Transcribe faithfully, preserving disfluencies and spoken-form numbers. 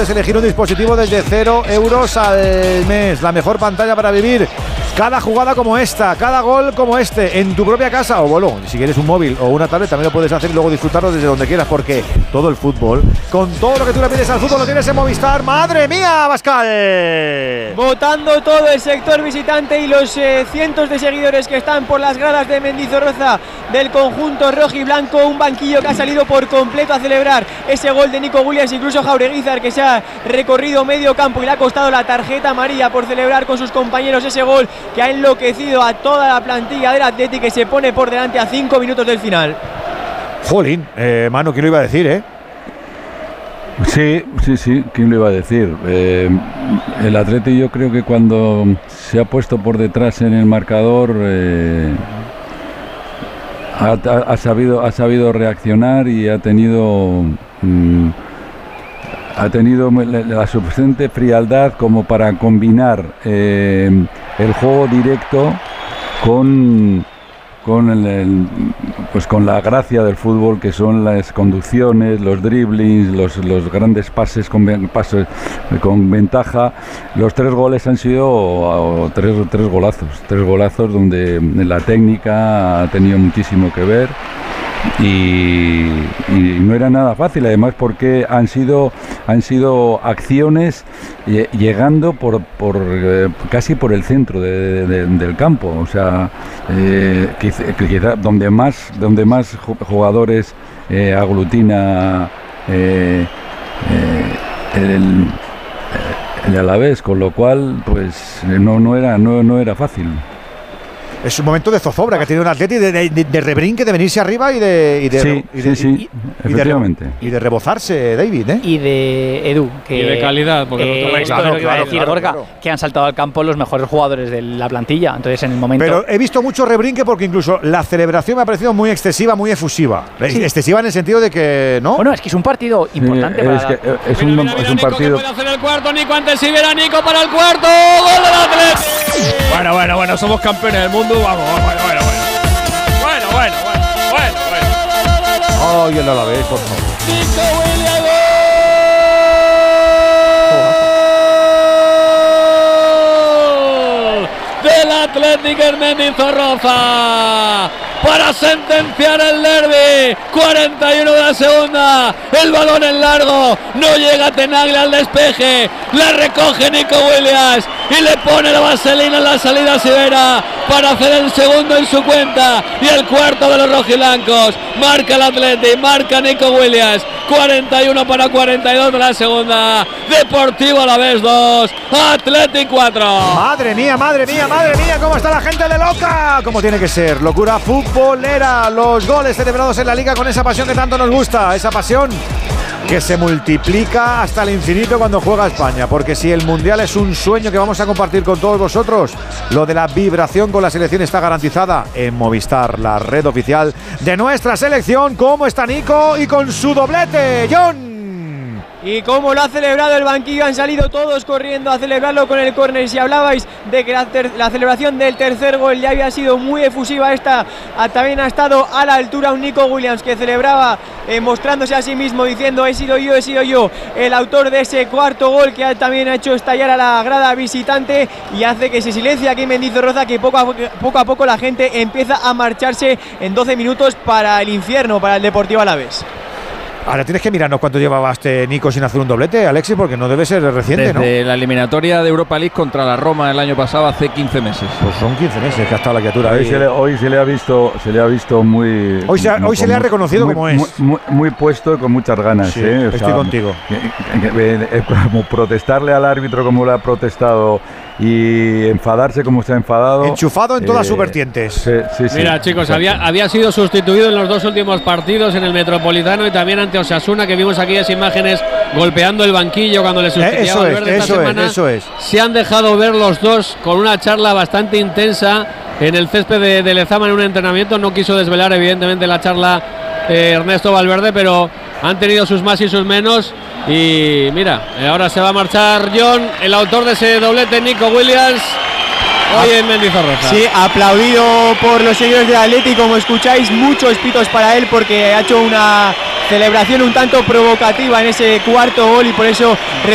puedes elegir un dispositivo desde cero euros al mes. La mejor pantalla para vivir cada jugada como esta, cada gol como este, en tu propia casa. O bueno, si quieres un móvil o una tablet también lo puedes hacer y luego disfrutarlo desde donde quieras, porque todo el fútbol, con todo lo que tú le pides al fútbol, lo tienes en Movistar. ¡Madre mía, Bascal! Votando todo el sector visitante y los eh, cientos de seguidores que están por las gradas de Mendizorroza del conjunto rojiblanco. Un banquillo que ha salido por completo a celebrar ese gol de Nico Williams, incluso Jaureguizar, que se ha recorrido medio campo y le ha costado la tarjeta amarilla por celebrar con sus compañeros ese gol que ha enloquecido a toda la plantilla del Athletic, que se pone por delante a cinco minutos del final. Jolín, eh, Manu, ¿quién lo iba a decir, eh? Sí, sí, sí, ¿quién lo iba a decir? Eh, el Athletic, yo creo que cuando se ha puesto por detrás en el marcador eh, ha, ha, ha, sabido, ha sabido reaccionar y ha tenido mm, ha tenido la suficiente frialdad como para combinar eh, el juego directo con con el, el, pues con la gracia del fútbol, que son las conducciones, los driblings, los, los grandes pases con, pases con ventaja. Los tres goles han sido o, o tres, tres golazos, tres golazos donde la técnica ha tenido muchísimo que ver. Y, y no era nada fácil, además, porque han sido han sido acciones llegando por, por eh, casi por el centro de, de, del campo, o sea, eh, quizá, quizá donde más donde más jugadores eh, aglutina eh, eh, el, el Alavés, con lo cual pues no no era no no era fácil. Es un momento de zozobra que ha tenido un Atleti de, de, de rebrinque, de venirse arriba y de, y de, sí, y de, sí, sí, y, y efectivamente. De, y de rebozarse, David, ¿eh? Y de Edu. Que, y de calidad, porque eh, no esto claro, es lo que iba a claro, decir, claro, Gorka, claro. que han saltado al campo los mejores jugadores de la plantilla. Entonces, en el momento. Pero he visto mucho rebrinque porque incluso la celebración me ha parecido muy excesiva, muy efusiva. Sí. Excesiva en el sentido de que, ¿no? Bueno, es que es un partido importante sí, para. Es, que, es mira, un, mira, mira, es un Nico, partido. Que puede hacer el cuarto, Nico antes si viera Nico para el cuarto. ¡Gol del Athletic! Bueno, bueno, bueno, somos campeones del mundo. Vamos, bueno, bueno, bueno. Bueno, bueno, bueno, bueno, bueno. Ay, el Alavés, por favor. Nico Williams, gol del Athletic en Mendizorroza para sentenciar el derbi. cuarenta y uno de la segunda, el balón en largo, no llega Tenaglia al despeje, la recoge Nico Williams y le pone la vaselina en la salida a Sivera para hacer el segundo en su cuenta y el cuarto de los rojiblancos. Marca el Athletic, marca Nico Williams. cuarenta y uno para cuarenta y dos de la segunda. Deportivo Alavés dos, Athletic cuatro. Madre mía, madre mía, madre mía, cómo está la gente de loca. Como tiene que ser, locura futbolera. Los goles celebrados en la Liga con esa pasión que tanto nos gusta, esa pasión que se multiplica hasta el infinito cuando juega España, porque si el Mundial es un sueño que vamos a compartir con todos vosotros, lo de la vibración con la selección está garantizada en Movistar, la red oficial de nuestra selección. ¿Cómo está Nico? Y con su doblete, John. Y como lo ha celebrado el banquillo, han salido todos corriendo a celebrarlo con el córner. Si hablabais de que la, ter- la celebración del tercer gol ya había sido muy efusiva, esta a, también ha estado a la altura. Un Nico Williams que celebraba eh, mostrándose a sí mismo, diciendo he sido yo, he sido yo el autor de ese cuarto gol, que ha, también ha hecho estallar a la grada visitante y hace que se silencie aquí en Mendizorroza, que poco a, poco a poco la gente empieza a marcharse en doce minutos para el infierno, para el Deportivo Alavés. Ahora tienes que mirarnos cuánto llevaba este Nico sin hacer un doblete, Alexis, porque no debe ser reciente, Desde ¿no? Desde la eliminatoria de Europa League contra la Roma el año pasado, hace quince meses. Pues son quince meses que ha estado la criatura. Hoy Ahí. se le, hoy se le ha visto, se le ha visto muy. Hoy se, ha, hoy se le ha reconocido muy, como es. Muy, muy, muy puesto y con muchas ganas. Sí, ¿eh? O estoy sea, contigo. Que, que, que, como protestarle al árbitro como le ha protestado y enfadarse como se ha enfadado. Enchufado en todas eh, sus vertientes. Sí, sí, sí. Mira, chicos, había, había sido sustituido en los dos últimos partidos en el Metropolitano y también ante Osasuna, que vimos aquellas imágenes golpeando el banquillo cuando le sustituía Eh, eso a Valverde es, esta eso semana. es, eso es. Se han dejado ver los dos con una charla bastante intensa en el césped de, de Lezama en un entrenamiento. No quiso desvelar evidentemente la charla eh, Ernesto Valverde, pero han tenido sus más y sus menos. Y mira, ahora se va a marchar John, el autor de ese doblete, Nico Williams, hoy en Mendizorroza. Sí, aplaudido por los seguidores del Atleti, como escucháis, muchos pitos para él porque ha hecho una celebración un tanto provocativa en ese cuarto gol y por eso